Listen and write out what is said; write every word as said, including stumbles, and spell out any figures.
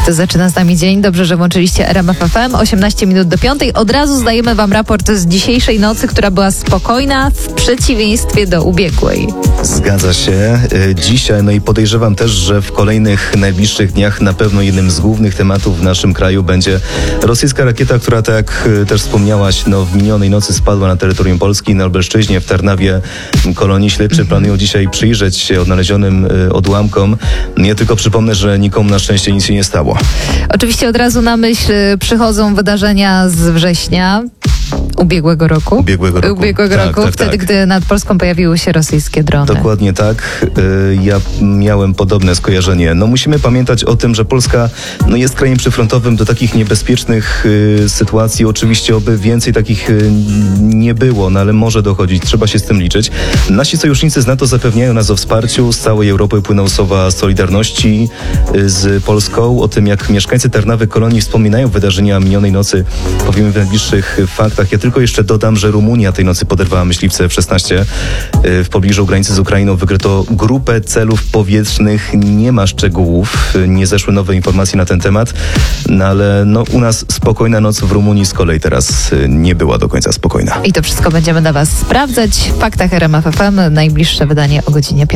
Kto zaczyna z nami dzień? Dobrze, że włączyliście R M F F M. osiemnaście minut do piątej. Od razu zdajemy wam raport z dzisiejszej nocy, która była spokojna w przeciwieństwie do ubiegłej. Zgadza się. Dzisiaj, no i podejrzewam też, że w kolejnych najbliższych dniach na pewno jednym z głównych tematów w naszym kraju będzie rosyjska rakieta, która, tak jak też wspomniałaś, no w minionej nocy spadła na terytorium Polski, na Lubelszczyźnie, w Tarnawie. Kolonii śledczy planują dzisiaj przyjrzeć się odnalezionym odłamkom. Ja tylko przypomnę, że nikomu na szczęście nic się nie stało. Oczywiście od razu na myśl przychodzą wydarzenia z września ubiegłego roku. Ubiegłego roku. Ubiegłego tak, roku, tak, wtedy, tak. gdy nad Polską pojawiły się rosyjskie drony. Dokładnie tak. Ja miałem podobne skojarzenie. No musimy pamiętać o tym, że Polska no, jest krajem przyfrontowym do takich niebezpiecznych y, sytuacji. Oczywiście oby więcej takich y, nie było, no ale może dochodzić. Trzeba się z tym liczyć. Nasi sojusznicy z NATO zapewniają nas o wsparciu. Z całej Europy płyną słowa solidarności y, z Polską. O tym, jak mieszkańcy Tarnawy Kolonii wspominają wydarzenia minionej nocy, powiemy w najbliższych faktach. Ja tylko jeszcze dodam, że Rumunia tej nocy poderwała myśliwce F szesnaście. W pobliżu granicy z Ukrainą wykryto grupę celów powietrznych. Nie ma szczegółów, nie zeszły nowe informacje na ten temat, no ale no, u nas spokojna noc, w Rumunii z kolei teraz nie była do końca spokojna. I to wszystko będziemy dla was sprawdzać w faktach R M F F M. Najbliższe wydanie o godzinie piątej.